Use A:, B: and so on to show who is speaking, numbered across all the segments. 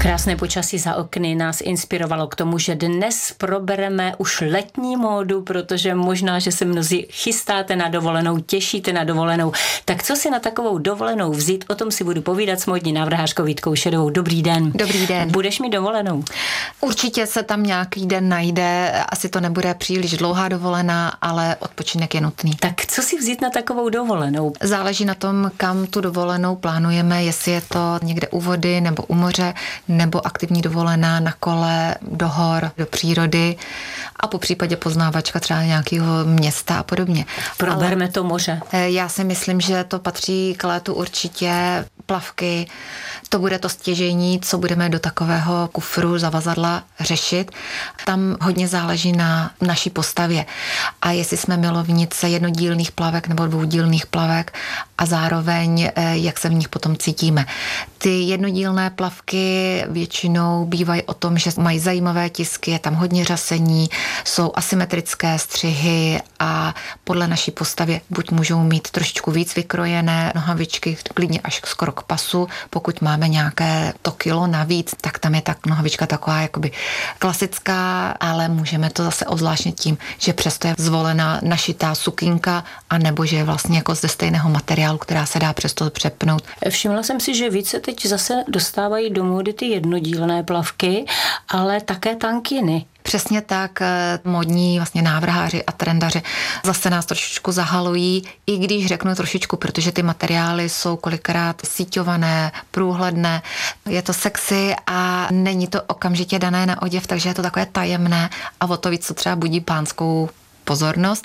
A: Krásné počasí za okny nás inspirovalo k tomu, že dnes probereme už letní módu, protože možná, že se mnozí chystáte na dovolenou, těšíte na dovolenou. Tak co si na takovou dovolenou vzít? O tom si budu povídat s módní návrhářkou Vítkou Šedovou. Dobrý den.
B: Dobrý den.
A: Budeš mít dovolenou?
B: Určitě se tam nějaký den najde, asi to nebude příliš dlouhá dovolená, ale odpočinek je nutný.
A: Tak co si vzít na takovou dovolenou?
B: Záleží na tom, kam tu dovolenou plánujeme, jestli je to někde u vody nebo u moře, nebo aktivní dovolená na kole, do hor, do přírody a po případě poznávačka třeba nějakého města a podobně.
A: Proberme to moře.
B: Já si myslím, že to patří k létu určitě plavky. To bude to stěžejní, co budeme do takového kufru zavazadla řešit. Tam hodně záleží na naší postavě. A jestli jsme milovnice jednodílných plavek nebo dvoudílných plavek a zároveň, jak se v nich potom cítíme. Ty jednodílné plavky většinou bývají o tom, že mají zajímavé tisky, je tam hodně řasení, jsou asymetrické střihy a podle naší postavy buď můžou mít trošičku víc vykrojené nohavičky, klidně až skoro k pasu. Pokud máme nějaké to kilo navíc, tak tam je ta nohavička taková jakoby klasická, ale můžeme to zase ovzvláštnit tím, že přesto je zvolená našitá sukinka, anebo že je vlastně jako ze stejného materiálu, která se dá přesto přepnout.
A: Všimla jsem si, že více teď zase dostávají do módy ty jednodílné plavky, ale také tankiny.
B: Přesně tak, modní vlastně návrháři a trendaři zase nás trošičku zahalují, i když řeknu trošičku, protože ty materiály jsou kolikrát síťované, průhledné, je to sexy a není to okamžitě dané na oděv, takže je to takové tajemné a o to víc, co třeba budí pánskou pozornost,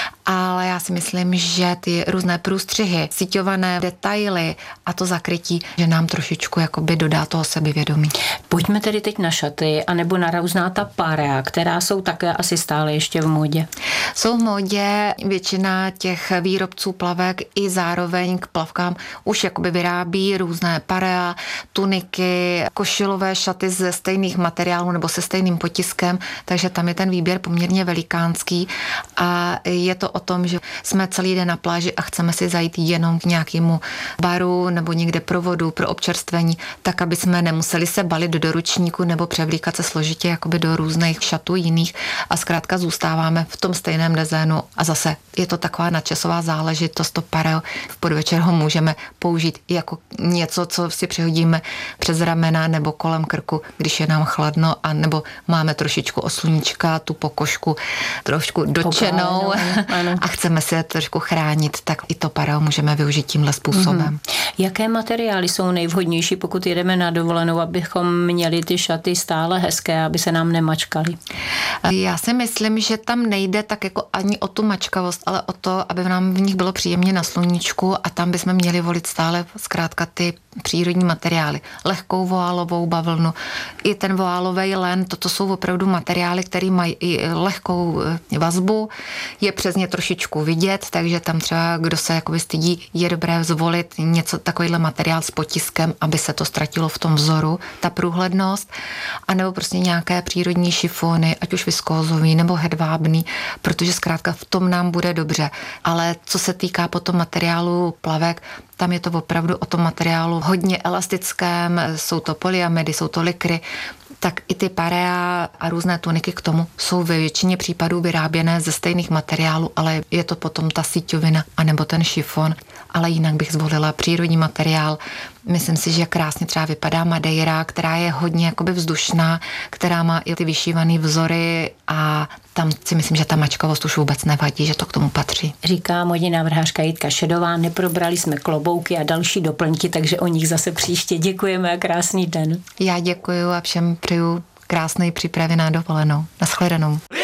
B: ale já si myslím, že ty různé průstřihy, síťované detaily a to zakrytí, že nám trošičku jakoby dodá toho sebevědomí.
A: Pojďme tedy teď na šaty, anebo na různá ta parea, která jsou také asi stále ještě v módě.
B: Jsou v módě, většina těch výrobců plavek i zároveň k plavkám už jakoby vyrábí různé parea, tuniky, košilové šaty ze stejných materiálů nebo se stejným potiskem, takže tam je ten výběr poměrně velikánský. A je to o tom, že jsme celý den na pláži a chceme si zajít jenom k nějakému baru nebo někde pro vodu, pro občerstvení, tak aby jsme nemuseli se balit do ručníku nebo převlíkat se složitě jakoby do různých šatů jiných a zkrátka zůstáváme v tom stejném dezénu a zase je to taková nadčasová záležitost, to pareo v podvečer ho můžeme použít jako něco, co si přihodíme přes ramena nebo kolem krku, když je nám chladno a nebo máme trošičku od sluníčka, tu pokožku trošku dotčenou a chceme se trošku chránit, tak i to pareo můžeme využít tímhle způsobem.
A: Jaké materiály jsou nejvhodnější, pokud jedeme na dovolenou, abychom měli ty šaty stále hezké, aby se nám nemačkaly?
B: Já si myslím, že tam nejde tak jako ani o tu mačkavost, ale o to, aby nám v nich bylo příjemně na sluníčku a tam bychom měli volit stále zkrátka ty přírodní materiály. Lehkou voálovou bavlnu, i ten voálový len, toto jsou opravdu materiály, které mají i lehkou vazbu, je přes ně trošičku vidět, takže tam třeba, kdo se jakoby stydí, je dobré zvolit něco takovýhle materiál s potiskem, aby se to ztratilo v tom vzoru, ta průhlednost, anebo prostě nějaké přírodní šifony, ať už viskózový nebo hedvábný, protože zkrátka v tom nám bude dobře. Ale co se týká potom materiálu plavek, tam je to opravdu o tom materiálu hodně elastickém, jsou to polyamidy, jsou to likry, tak i ty parea a různé tuniky k tomu jsou ve většině případů vyráběné ze stejných materiálů, ale je to potom ta síťovina anebo ten šifon, ale jinak bych zvolila přírodní materiál. Myslím si, že krásně třeba vypadá Madeira, která je hodně jakoby vzdušná, která má i ty vyšívané vzory a tam si myslím, že ta mačkavost už vůbec nevadí, že to k tomu patří.
A: Říká módní návrhářka Jitka Šedová, neprobrali jsme klobouky a další doplňky, takže o nich zase příště děkujeme a krásný den.
B: Já děkuju a všem přeju krásné přípravy na dovolenou. Nashledanou.